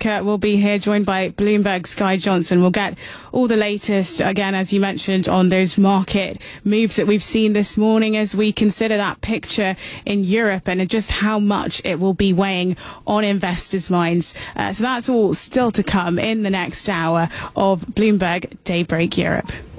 Kurt will be here, joined by Bloomberg's Guy Johnson. We'll get all the latest, again, as you mentioned, on those market moves that we've seen this morning as we consider that picture in Europe and just how much it will be weighing on investors' minds. So that's all still to come in the next hour of Bloomberg Daybreak Europe.